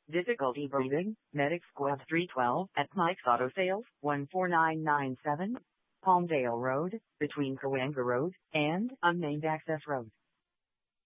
Difficulty breathing. Medic Squad 312 at Mike's Auto Sales, 14997, Palmdale Road, between Cahuenga Road and Unnamed Access Road.